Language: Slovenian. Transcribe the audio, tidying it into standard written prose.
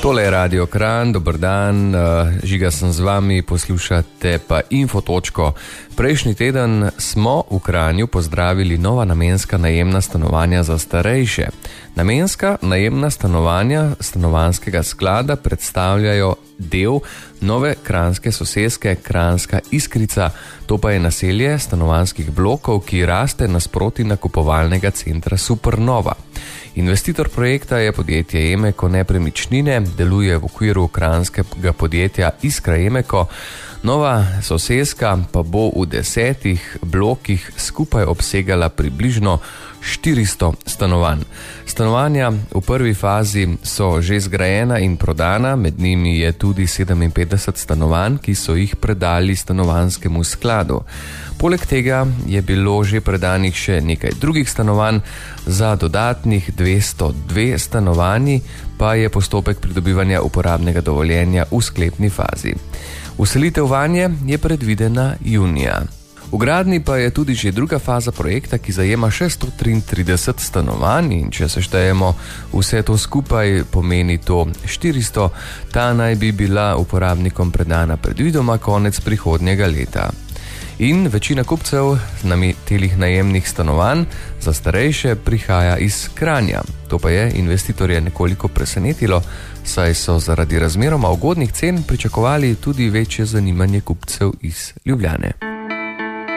Tole je Radio Kranj, dober dan, Žiga sem z vami, poslušate pa Infotočko. Prejšnji teden smo v Kranju pozdravili nova namenska najemna stanovanja za starejše. Namenska najemna stanovanja stanovanjskega sklada predstavljajo del nove kranjske soseske Kranjska Iskrica, to pa je naselje stanovanjskih blokov, ki raste nasproti nakupovalnega centra Supernova. Investitor projekta je podjetje Emeko Nepremičnine, deluje v okviru kranjskega podjetja Iskra Emeko. Nova soseska pa bo v 10 blokih skupaj obsegala približno 400 stanovanj. Stanovanja v prvi fazi so že zgrajena in prodana, med njimi je tudi 57 stanovanj, ki so jih predali stanovanjskemu skladu. Poleg tega je bilo že predanih še nekaj drugih stanovanj, za dodatnih 202 stanovanji pa je postopek pridobivanja uporabnega dovoljenja v sklepni fazi. Vselitev vanje je predvidena junija. V gradnji pa je tudi že druga faza projekta, ki zajema še 133 stanovanj in če seštejemo vse to skupaj, pomeni to 400, ta naj bi bila uporabnikom predana predvidoma konec prihodnjega leta. In večina kupcev telih najemnih stanovanj za starejše prihaja iz Kranja. To pa je investitorje nekoliko presenetilo, saj so zaradi razmeroma ugodnih cen pričakovali tudi večje zanimanje kupcev iz Ljubljane.